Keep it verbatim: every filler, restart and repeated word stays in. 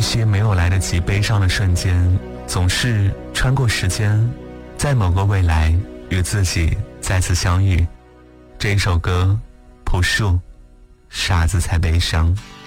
些没有来得及悲伤的瞬间，总是穿过时间，在某个未来与自己再次相遇。这一首歌，朴树，傻子才悲伤。